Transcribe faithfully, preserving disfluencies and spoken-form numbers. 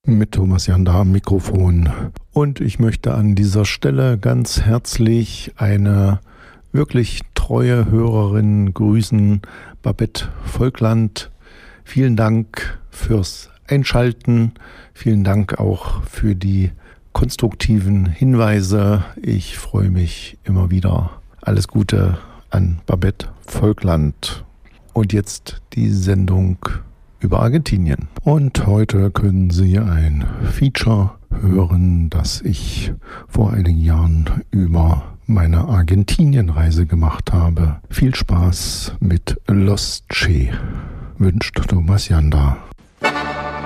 mit Thomas Janda am Mikrofon. Und ich möchte an dieser Stelle ganz herzlich eine wirklich treue Hörerin grüßen, Babette Volkland. Vielen Dank fürs Einschalten. Vielen Dank auch für die konstruktiven Hinweise. Ich freue mich immer wieder. Alles Gute an Babette Volkland. Und jetzt die Sendung über Argentinien. Und heute können Sie ein Feature hören, das ich vor einigen Jahren über meine Argentinienreise gemacht habe. Viel Spaß mit Los Che, wünscht Thomas Janda.